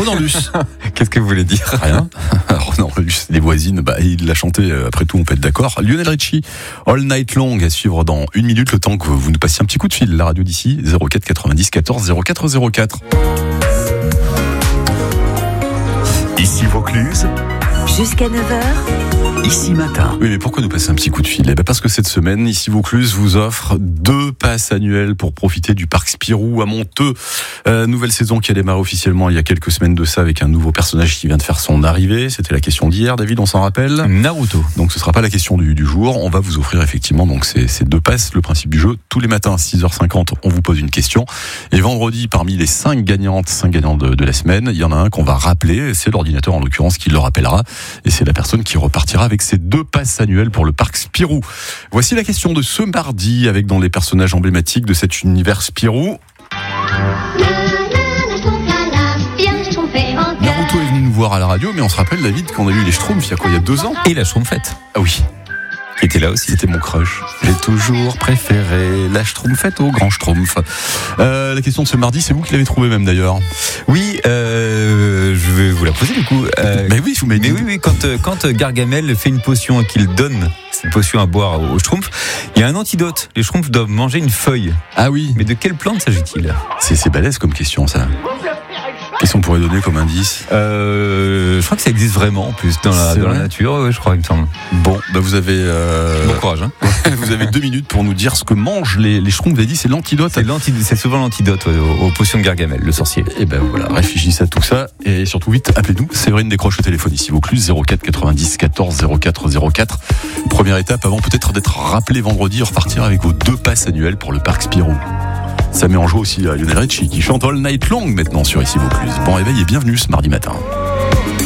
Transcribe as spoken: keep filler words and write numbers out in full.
Ronan Luce. Qu'est-ce que vous voulez dire? Rien. Ronan Luce, les voisines, bah, il l'a chanté, après tout, on peut être d'accord. Lionel Richie, All Night Long, à suivre dans une minute, le temps que vous nous passiez un petit coup de fil. La radio d'ici, zéro quatre quatre-vingt-dix quatorze zéro quatre zéro quatre. Ici Vaucluse. Jusqu'à neuf heures. Ici Matin. Oui, mais pourquoi nous passer un petit coup de fil? Eh ben parce que cette semaine, Ici Vaucluse vous offre deux passes annuelles pour profiter du parc Spirou à Monteux. Euh, nouvelle saison qui a démarré officiellement il y a quelques semaines de ça avec un nouveau personnage qui vient de faire son arrivée. C'était la question d'hier, David, on s'en rappelle? Naruto. Donc ce sera pas la question du, du jour. On va vous offrir effectivement donc ces, ces deux passes. Le principe du jeu, tous les matins à six heures cinquante, on vous pose une question. Et vendredi, parmi les cinq gagnantes, cinq gagnants de, de la semaine, il y en a un qu'on va rappeler. C'est l'ordinateur en l'occurrence qui le rappellera. Et c'est la personne qui repartira avec ses deux passes annuelles pour le parc Spirou. Voici la question de ce mardi avec dans les personnages emblématiques de cet univers Spirou. Naruto est venu nous voir à la radio, mais on se rappelle, David, qu'on a eu les Schtroumpfs il y a quoi, il y a deux ans? Et la Schtroumpfette. Ah oui. Qui était là aussi. C'était mon crush. J'ai toujours préféré la Schtroumpfette au grand Schtroumpf. Euh, la question de ce mardi, c'est vous qui l'avez trouvée même d'ailleurs. Oui, euh, je vais vous la poser du coup. Euh, mais oui, vous m'avez dit. Mais oui, oui, quand, quand Gargamel fait une potion et qu'il donne cette potion à boire aux Schtroumpfs, il y a un antidote. Les Schtroumpfs doivent manger une feuille. Ah oui. Mais de quelle plante s'agit-il? C'est, c'est balèze comme question ça. Qu'est-ce qu'on pourrait donner comme indice? euh, Je crois que ça existe vraiment en plus dans la, dans la nature, ouais, je crois, il me semble. Bon, bah vous avez euh... bon courage. Hein. Vous avez deux minutes pour nous dire ce que mangent les, les Schtroumpfs. Vous avez dit c'est l'antidote. C'est, l'antidote, c'est souvent l'antidote ouais, aux, aux potions de Gargamel, le sorcier. Et ben voilà, réfléchissez à tout ça et surtout vite, appelez-nous. Séverine décroche au téléphone ici Vaucluse, zéro quatre quatre-vingt-dix quatorze zéro quatre zéro quatre. Première étape avant peut-être d'être rappelé vendredi, repartir avec vos deux passes annuelles pour le parc Spirou. Ça met en joie aussi à Lionel Richie qui chante All Night Long maintenant sur Ici Vaucluse. Bon réveil et bienvenue ce mardi matin.